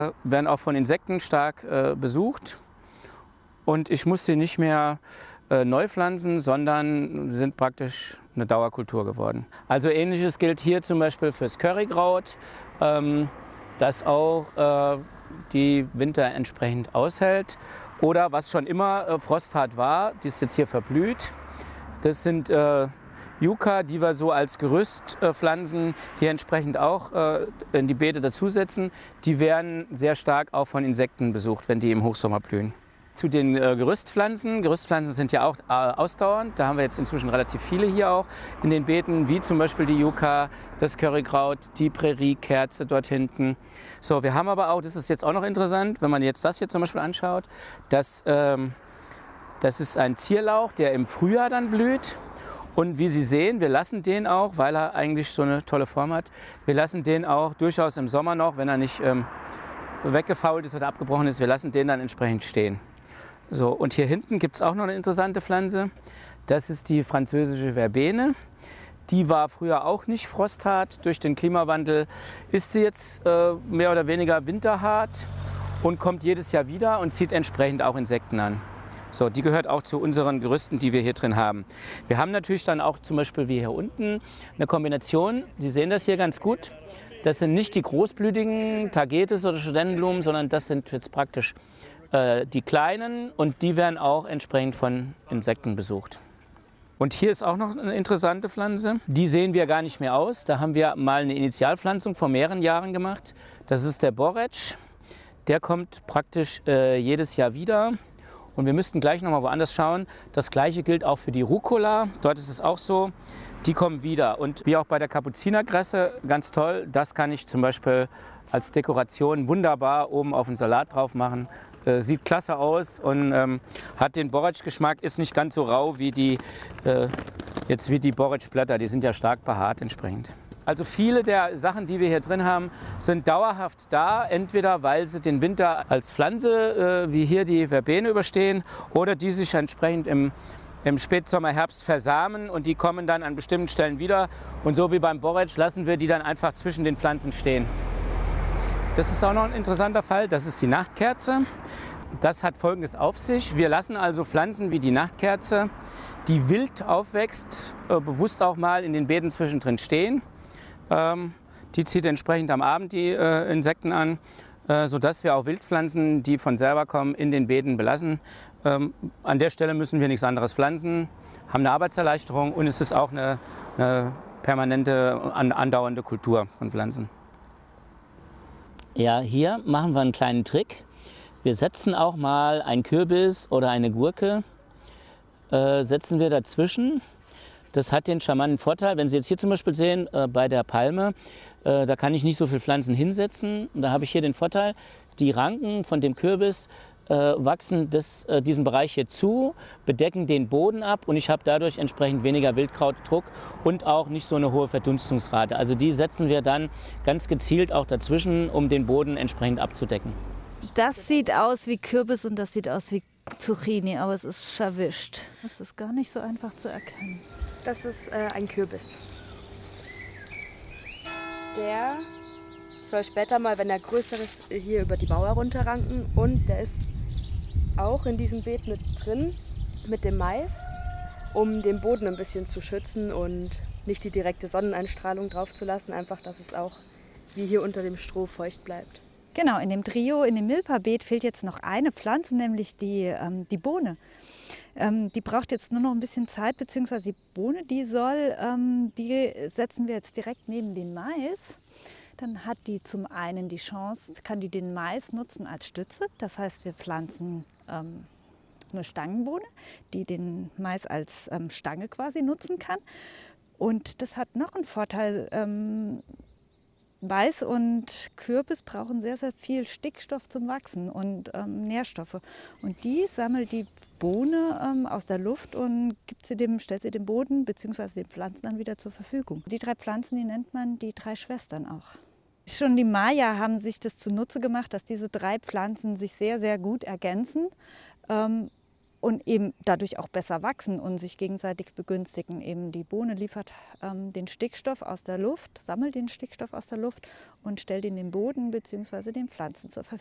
Werden auch von Insekten stark besucht. Und ich muss sie nicht mehr neu pflanzen, sondern sind praktisch eine Dauerkultur geworden. Also Ähnliches gilt hier zum Beispiel fürs Currykraut, das auch die Winter entsprechend aushält. Oder was schon immer frosthart war, die ist jetzt hier verblüht. Das sind Yucca, die wir so als Gerüstpflanzen hier entsprechend auch in die Beete dazusetzen. Die werden sehr stark auch von Insekten besucht, wenn die im Hochsommer blühen. Zu den Gerüstpflanzen. Gerüstpflanzen sind ja auch ausdauernd. Da haben wir jetzt inzwischen relativ viele hier auch in den Beeten, wie zum Beispiel die Yucca, das Currykraut, die Präriekerze dort hinten. So, wir haben aber auch, das ist jetzt auch noch interessant, wenn man jetzt das hier zum Beispiel anschaut, das ist ein Zierlauch, der im Frühjahr dann blüht. Und wie Sie sehen, wir lassen den auch, weil er eigentlich so eine tolle Form hat, wir lassen den auch durchaus im Sommer noch, wenn er nicht weggefault ist oder abgebrochen ist, wir lassen den dann entsprechend stehen. So, und hier hinten gibt es auch noch eine interessante Pflanze. Das ist die französische Verbene. Die war früher auch nicht frosthart. Durch den Klimawandel ist sie jetzt mehr oder weniger winterhart und kommt jedes Jahr wieder und zieht entsprechend auch Insekten an. So, die gehört auch zu unseren Gerüsten, die wir hier drin haben. Wir haben natürlich dann auch zum Beispiel wie hier unten eine Kombination. Sie sehen das hier ganz gut. Das sind nicht die großblütigen Tagetes oder Studentenblumen, sondern das sind jetzt praktisch die kleinen und die werden auch entsprechend von Insekten besucht. Und hier ist auch noch eine interessante Pflanze. Die sehen wir gar nicht mehr aus. Da haben wir mal eine Initialpflanzung vor mehreren Jahren gemacht. Das ist der Borretsch. Der kommt praktisch jedes Jahr wieder. Und wir müssten gleich noch mal woanders schauen. Das Gleiche gilt auch für die Rucola. Dort ist es auch so. Die kommen wieder. Und wie auch bei der Kapuzinerkresse, ganz toll. Das kann ich zum Beispiel als Dekoration wunderbar oben auf den Salat drauf machen. Sieht klasse aus und hat den Borretsch-Geschmack, ist nicht ganz so rau wie die Borretsch-Blätter. Die sind ja stark behaart entsprechend. Also viele der Sachen, die wir hier drin haben, sind dauerhaft da, entweder weil sie den Winter als Pflanze, wie hier die Verbene, überstehen, oder die sich entsprechend im Spätsommer, Herbst versamen und die kommen dann an bestimmten Stellen wieder. Und so wie beim Borretsch lassen wir die dann einfach zwischen den Pflanzen stehen. Das ist auch noch ein interessanter Fall, das ist die Nachtkerze. Das hat Folgendes auf sich. Wir lassen also Pflanzen wie die Nachtkerze, die wild aufwächst, bewusst auch mal in den Beeten zwischendrin stehen. Die zieht entsprechend am Abend die Insekten an, sodass wir auch Wildpflanzen, die von selber kommen, in den Beeten belassen. An der Stelle müssen wir nichts anderes pflanzen, haben eine Arbeitserleichterung und es ist auch eine permanente, andauernde Kultur von Pflanzen. Ja, hier machen wir einen kleinen Trick. Wir setzen auch mal einen Kürbis oder eine Gurke, setzen wir dazwischen. Das hat den charmanten Vorteil, wenn Sie jetzt hier zum Beispiel sehen, bei der Palme, da kann ich nicht so viele Pflanzen hinsetzen. Da habe ich hier den Vorteil, die Ranken von dem Kürbis wachsen diesen Bereich hier zu, bedecken den Boden ab und ich habe dadurch entsprechend weniger Wildkrautdruck und auch nicht so eine hohe Verdunstungsrate. Also die setzen wir dann ganz gezielt auch dazwischen, um den Boden entsprechend abzudecken. Das sieht aus wie Kürbis und das sieht aus wie Zucchini, aber es ist verwischt. Das ist gar nicht so einfach zu erkennen. Das ist ein Kürbis. Der soll später mal, wenn er größer ist, hier über die Mauer runterranken. Und der ist auch in diesem Beet mit drin, mit dem Mais, um den Boden ein bisschen zu schützen und nicht die direkte Sonneneinstrahlung drauf zu lassen. Einfach, dass es auch wie hier unter dem Stroh feucht bleibt. Genau, in dem Trio, in dem Milpa-Beet fehlt jetzt noch eine Pflanze, nämlich die Bohne. Die braucht jetzt nur noch ein bisschen Zeit, beziehungsweise die Bohne, die setzen wir jetzt direkt neben den Mais. Dann hat die zum einen die Chance, kann die den Mais nutzen als Stütze. Das heißt, wir pflanzen eine Stangenbohne, die den Mais als Stange quasi nutzen kann. Und das hat noch einen Vorteil. Mais und Kürbis brauchen sehr, sehr viel Stickstoff zum Wachsen und Nährstoffe. Und die sammelt die Bohne aus der Luft und stellt sie dem Boden bzw. den Pflanzen dann wieder zur Verfügung. Die 3 Pflanzen, die nennt man die 3 Schwestern auch. Schon die Maya haben sich das zunutze gemacht, dass diese 3 Pflanzen sich sehr, sehr gut ergänzen. und eben dadurch auch besser wachsen und sich gegenseitig begünstigen. Eben die Bohne liefert den Stickstoff aus der Luft, sammelt den Stickstoff aus der Luft und stellt ihn dem Boden bzw. den Pflanzen zur Verfügung.